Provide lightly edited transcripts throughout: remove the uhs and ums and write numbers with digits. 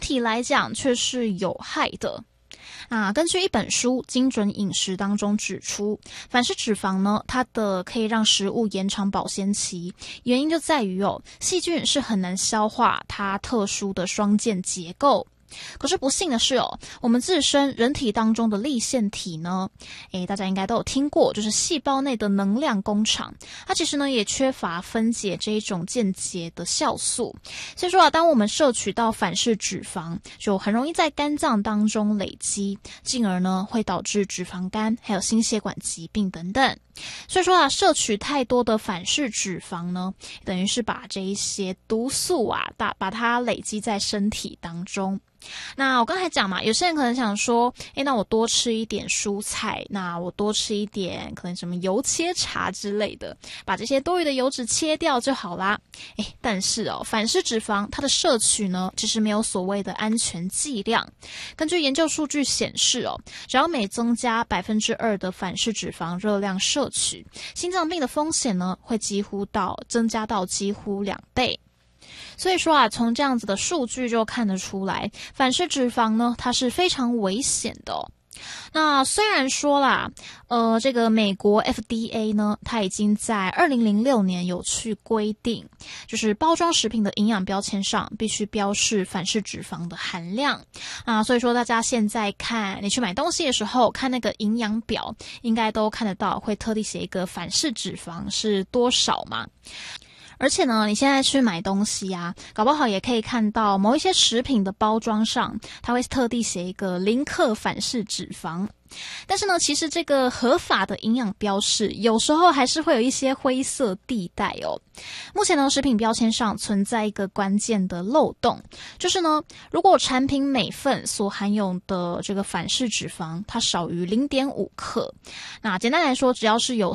体来讲却是有害的。根据一本书《精准饮食》当中指出，反式脂肪呢，它的可以让食物延长保鲜期，原因就在于细菌是很难消化它特殊的双键结构。可是不幸的是我们自身人体当中的粒线体呢，大家应该都有听过，就是细胞内的能量工厂，它其实呢也缺乏分解这一种间接的酵素，所以说当我们摄取到反式脂肪，就很容易在肝脏当中累积，进而呢会导致脂肪肝，还有心血管疾病等等。所以说摄取太多的反式脂肪呢，等于是把这一些毒素把它累积在身体当中。那我刚才讲嘛，有些人可能想说，那我多吃一点蔬菜，那我多吃一点可能什么油切茶之类的，把这些多余的油脂切掉就好啦。但是反式脂肪它的摄取呢，其实没有所谓的安全剂量。根据研究数据显示只要每增加 2% 的反式脂肪热量摄取，心脏病的风险呢会增加到几乎2倍。所以说从这样子的数据就看得出来，反式脂肪呢，它是非常危险的那虽然说啦，这个美国 FDA 呢，它已经在2006年有去规定，就是包装食品的营养标签上必须标示反式脂肪的含量所以说大家现在你去买东西的时候，看那个营养表，应该都看得到，会特地写一个反式脂肪是多少嘛。而且呢，你现在去买东西搞不好也可以看到某一些食品的包装上，它会特地写一个0克反式脂肪。但是呢，其实这个合法的营养标示有时候还是会有一些灰色地带目前呢，食品标签上存在一个关键的漏洞，就是呢，如果产品每份所含有的这个反式脂肪它少于 0.5 克，那简单来说，只要是有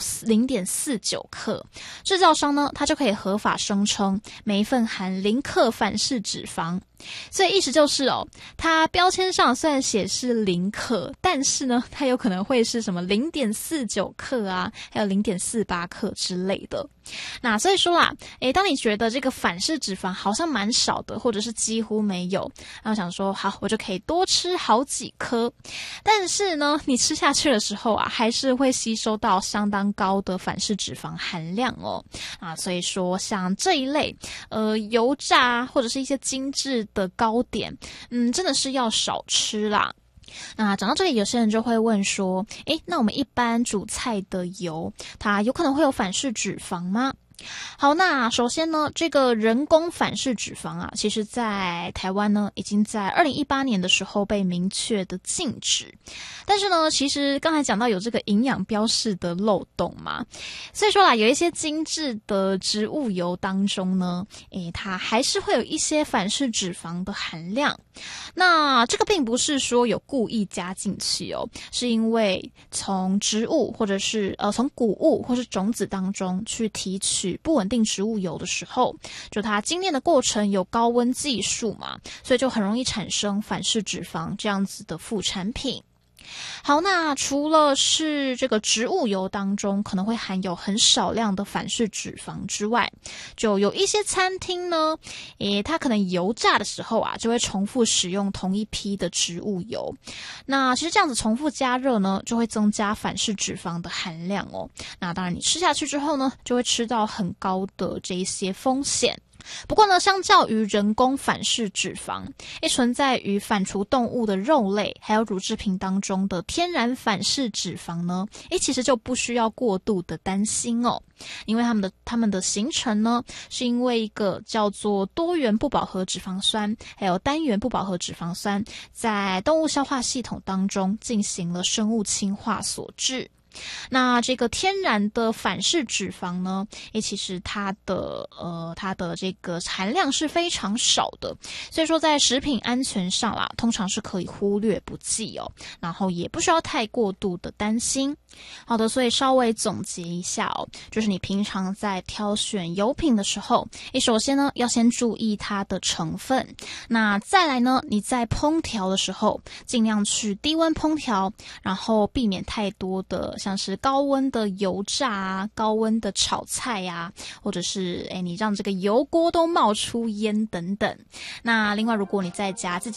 0.49 克，制造商呢，它就可以合法声称每一份含0克反式脂肪。所以意思就是它标签上虽然写是0克，但是呢，它有可能会是什么 0.49 克还有 0.48 克之类的。那所以说当你觉得这个反式脂肪好像蛮少的，或者是几乎没有，然后想说好，我就可以多吃好几颗，但是呢，你吃下去的时候还是会吸收到相当高的反式脂肪含量所以说像这一类油炸或者是一些精致的糕点，真的是要少吃啦。那讲到这里，有些人就会问说，那我们一般煮菜的油，它有可能会有反式脂肪吗？好，那首先呢，这个人工反式脂肪其实在台湾呢，已经在2018年的时候被明确的禁止。但是呢，其实刚才讲到有这个营养标示的漏洞嘛，所以说有一些精致的植物油当中呢，它还是会有一些反式脂肪的含量。那这个并不是说有故意加进去是因为从植物或者是从谷物或是种子当中去提取不稳定植物油的时候，就它精炼的过程有高温技术嘛，所以就很容易产生反式脂肪这样子的副产品。好，那除了是这个植物油当中可能会含有很少量的反式脂肪之外，就有一些餐厅呢，它可能油炸的时候就会重复使用同一批的植物油。那其实这样子重复加热呢，就会增加反式脂肪的含量那当然你吃下去之后呢，就会吃到很高的这一些风险。不过呢，相较于人工反式脂肪，存在于反刍动物的肉类还有乳制品当中的天然反式脂肪呢，其实就不需要过度的担心因为它们的形成呢，是因为一个叫做多元不饱和脂肪酸还有单元不饱和脂肪酸在动物消化系统当中进行了生物氢化所致。那这个天然的反式脂肪呢，其实它的这个含量是非常少的，所以说在食品安全上通常是可以忽略不计然后也不需要太过度的担心。好的，所以稍微总结一下就是你平常在挑选油品的时候，首先呢要先注意它的成分，那再来呢，你在烹调的时候尽量去低温烹调，然后避免太多的像是高温的油炸高温的炒菜或者是你让这个油锅都冒出烟等等。那另外如果你在家自己